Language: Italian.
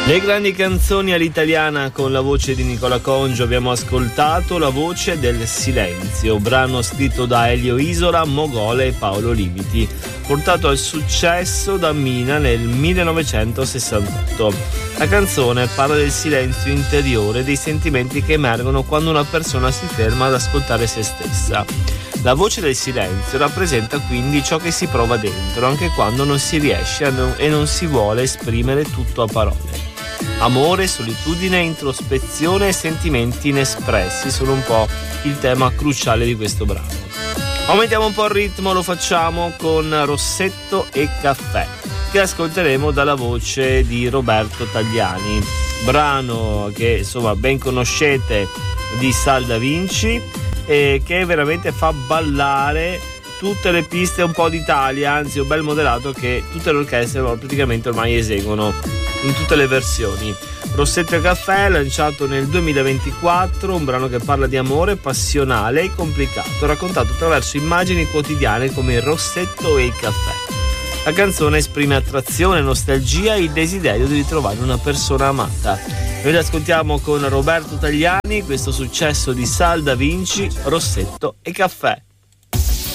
Le grandi canzoni all'italiana con la voce di Nicola Congio. Abbiamo ascoltato La voce del silenzio, brano scritto da Elio Isola, Mogole e Paolo Limiti, portato al successo da Mina nel 1968. La canzone parla del silenzio interiore, dei sentimenti che emergono quando una persona si ferma ad ascoltare se stessa. La voce del silenzio rappresenta quindi ciò che si prova dentro, anche quando non si riesce e non si vuole esprimere tutto a parole. Amore, solitudine, introspezione e sentimenti inespressi sono un po' il tema cruciale di questo brano. Aumentiamo un po' il ritmo, lo facciamo con Rossetto e Caffè, che ascolteremo dalla voce di Roberto Tagliani, brano che insomma ben conoscete di Sal Da Vinci e che veramente fa ballare tutte le piste un po' d'Italia, anzi un bel moderato che tutte le orchestre praticamente ormai eseguono in tutte le versioni. Rossetto e Caffè, lanciato nel 2024, un brano che parla di amore passionale e complicato, raccontato attraverso immagini quotidiane come il rossetto e il caffè. La canzone esprime attrazione, nostalgia e il desiderio di ritrovare una persona amata. Noi l'ascoltiamo con Roberto Tagliani, questo successo di Sal Da Vinci, Rossetto e Caffè.